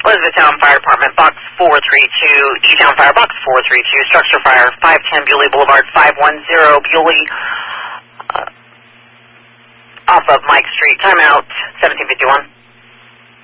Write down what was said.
Elizabethtown Fire Department, Box 432, E-Town Fire, Box 432, Structure Fire, 510 Bewley Boulevard, 510 Bewley, off of Mike Street. Timeout, 1751.